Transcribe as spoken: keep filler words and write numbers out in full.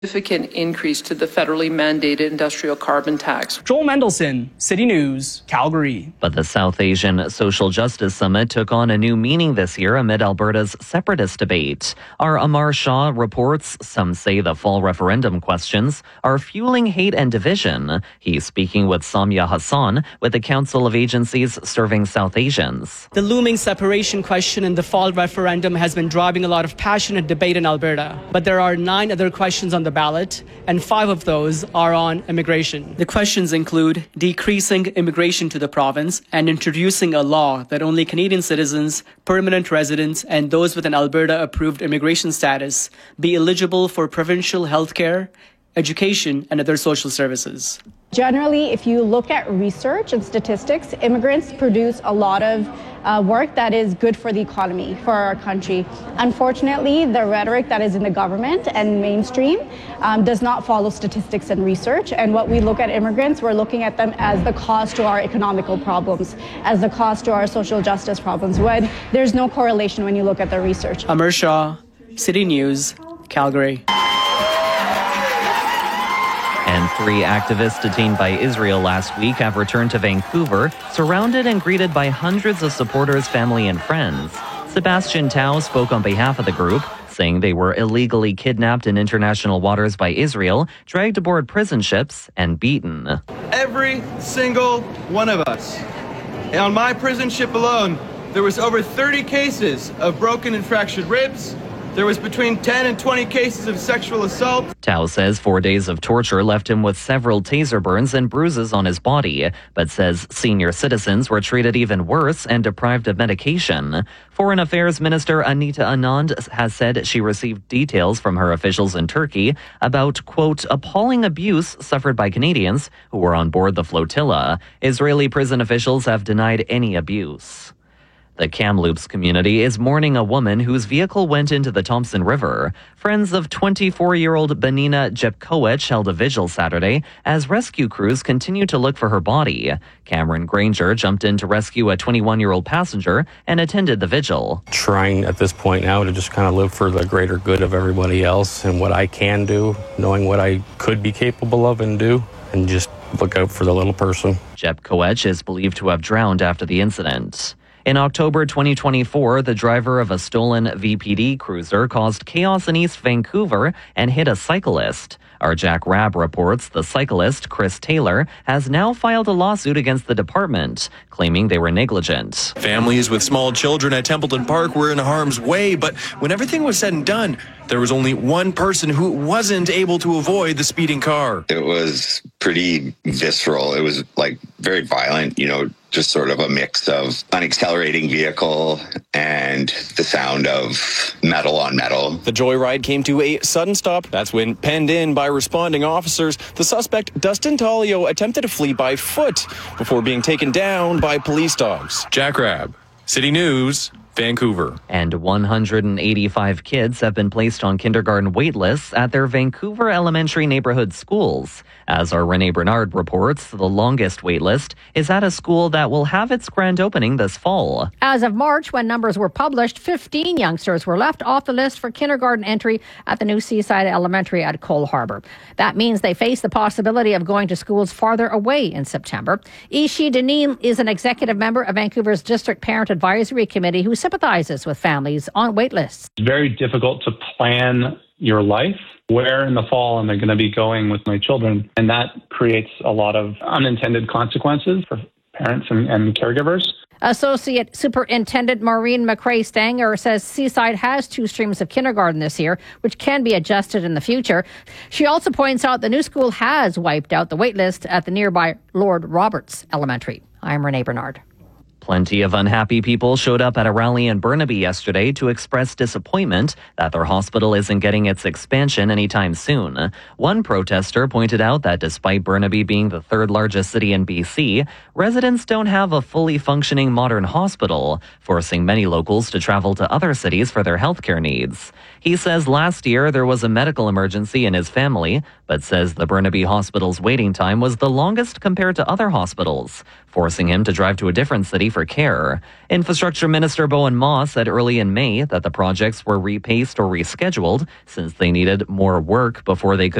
Significant increase to the federally mandated industrial carbon tax. Joel Mendelson, City News, Calgary. But the South Asian Social Justice Summit took on a new meaning this year amid Alberta's separatist debate. Our Amar Shah reports some say the fall referendum questions are fueling hate and division. He's speaking with Samia Hassan with the Council of Agencies Serving South Asians. The looming separation question in the fall referendum has been driving a lot of passionate debate in Alberta. But there are nine other questions on the ballot, and five of those are on immigration. The questions include decreasing immigration to the province and introducing a law that only Canadian citizens, permanent residents, and those with an Alberta-approved immigration status be eligible for provincial health care, education, and other social services. Generally, if you look at research and statistics, immigrants produce a lot of uh, work that is good for the economy, for our country. Unfortunately, the rhetoric that is in the government and mainstream um, does not follow statistics and research. And what we look at immigrants, we're looking at them as the cost to our economical problems, as the cost to our social justice problems, when there's no correlation when you look at the research. Amar Shah, City News, Calgary. And three activists detained by Israel last week have returned to Vancouver, surrounded and greeted by hundreds of supporters, family, and friends. Sebastian Tao spoke on behalf of the group, saying they were illegally kidnapped in international waters by Israel, dragged aboard prison ships, and beaten. Every single one of us. On my prison ship alone, there was over thirty cases of broken and fractured ribs. There was between ten and twenty cases of sexual assault. Tao says four days of torture left him with several taser burns and bruises on his body, but says senior citizens were treated even worse and deprived of medication. Foreign Affairs Minister Anita Anand has said she received details from her officials in Turkey about, quote, appalling abuse suffered by Canadians who were on board the flotilla. Israeli prison officials have denied any abuse. The Kamloops community is mourning a woman whose vehicle went into the Thompson River. Friends of twenty-four-year-old Benina Jepkowicz held a vigil Saturday as rescue crews continue to look for her body. Cameron Granger jumped in to rescue a twenty-one-year-old passenger and attended the vigil. Trying at this point now to just kind of live for the greater good of everybody else and what I can do, knowing what I could be capable of and do, and just look out for the little person. Jepkowicz is believed to have drowned after the incident. In October twenty twenty-four, the driver of a stolen V P D cruiser caused chaos in East Vancouver and hit a cyclist. Our Jack Rabb reports the cyclist, Chris Taylor, has now filed a lawsuit against the department, claiming they were negligent. Families with small children at Templeton Park were in harm's way, but when everything was said and done, there was only one person who wasn't able to avoid the speeding car. It was pretty visceral. It was like very violent, you know, just sort of a mix of an accelerating vehicle and the sound of metal on metal. The joyride came to a sudden stop. That's when, penned in by responding officers, the suspect, Dustin Taglio, attempted to flee by foot before being taken down by police dogs. Jack Rabb, City News, Vancouver. And one hundred eighty-five kids have been placed on kindergarten wait lists at their Vancouver elementary neighborhood schools. As our Renee Bernard reports, the longest wait list is at a school that will have its grand opening this fall. As of March, when numbers were published, fifteen youngsters were left off the list for kindergarten entry at the new Seaside Elementary at Cole Harbour. That means they face the possibility of going to schools farther away in September. Ishi Deneen is an executive member of Vancouver's District Parent Advisory Committee who sympathizes with families on wait lists. It's very difficult to plan your life. Where in the fall am I going to be going with my children? And that creates a lot of unintended consequences for parents and, and caregivers. Associate Superintendent Maureen McRae-Stanger says Seaside has two streams of kindergarten this year, which can be adjusted in the future. She also points out the new school has wiped out the wait list at the nearby Lord Roberts Elementary. I'm Renee Bernard. Plenty of unhappy people showed up at a rally in Burnaby yesterday to express disappointment that their hospital isn't getting its expansion anytime soon. One protester pointed out that despite Burnaby being the third largest city in B C, residents don't have a fully functioning modern hospital, forcing many locals to travel to other cities for their healthcare needs. He says last year there was a medical emergency in his family, but says the Burnaby Hospital's waiting time was the longest compared to other hospitals, forcing him to drive to a different city for care. Infrastructure Minister Bowen Moss said early in May that the projects were repaced or rescheduled since they needed more work before they could